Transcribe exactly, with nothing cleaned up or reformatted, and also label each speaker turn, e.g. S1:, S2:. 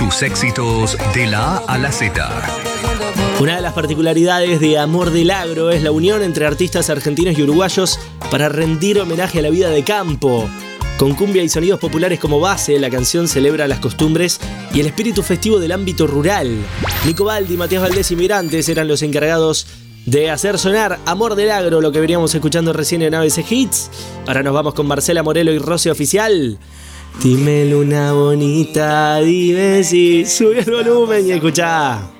S1: Tus éxitos de la A a la Z.
S2: Una de las particularidades de Amor del Agro es la unión entre artistas argentinos y uruguayos para rendir homenaje a la vida de campo. Con cumbia y sonidos populares como base, la canción celebra las costumbres y el espíritu festivo del ámbito rural. Nico Baldi, Matías Valdés y Migrantes eran los encargados de hacer sonar Amor del Agro, lo que veníamos escuchando recién en A B C Hits. Ahora nos vamos con Marcela Morelo y Rocío Oficial. Dime luna bonita, dime si sube el volumen y escuchá.